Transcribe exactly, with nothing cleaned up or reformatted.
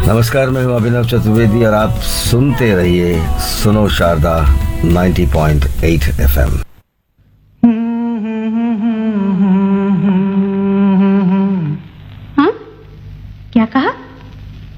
नमस्कार, मैं हूं अभिनव चतुर्वेदी और आप सुनते रहिए सुनो Sharda ninety point eight F M.